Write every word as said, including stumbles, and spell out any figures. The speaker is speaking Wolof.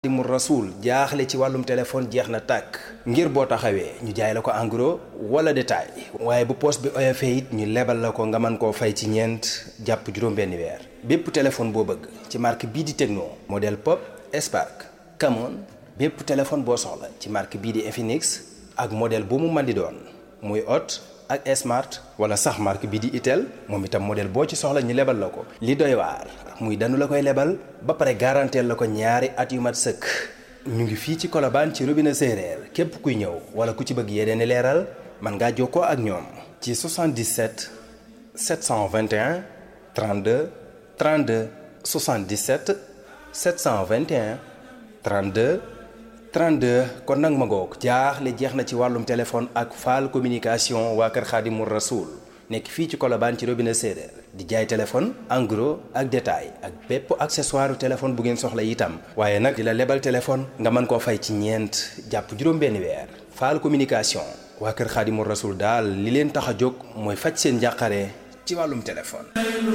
Xaadimu Rasuul jaaxle ci wàllum téléphone jeex na tàkk ngir boo taxawee ñu jaay la ko en gros wala détail waaye bu poos bi oyofee it ñu lebal la ko nga mën koo fay ci ñeent jàpp juróom-benn weer bépp téléphone boo bëgg ci marque bii di Tecno modèle Pop Spark Camon bépp téléphone boo soxla ci marque bii di Infinix ak modèle bu mu mën di doon muy Hot ak Smart wala sax marque bii di Itel moom itam modèle boo ci soxla ñu lebal la ko li doy waar muy danu la koy lebal ba pare garanteel la ko ñaari at yu mat sëkk ñu ngi fii ci Colobane ci robinet séeréer képp kuy ñëw wala ku ci bëgg yeneen i leeral mën ngaa jokkoo ak ñoom ci soixante-dix-sept sept cent vingt et un trente-deux trente-deux soixante-dix-sept sept cent vingt et un trente-deux trente-deux kon nag ma ngoog jaaxle jeex na ci wàllum téléphone ak Fall communication waa kër Xaadimu Rasuul nekk fii ci Colobane ci robinet séeréer di jaay téléphone en gros ak détail ak bépp accessoire téléphone bu ngeen soxla itam waaye nag di la lebal téléphone nga mën koo fay ci ñeent jàpp juróom-benn weer Fall communication waa kër Xaadimu Rasuul daal li leen tax a jóg mooy faj seen njàqare ci wàllum téléphone